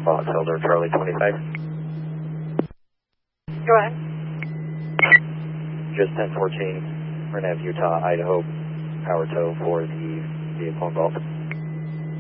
Fox Elder Charlie 25. Go ahead. Just 1014, Renov, Utah, Idaho, power tow for the vehicle involved.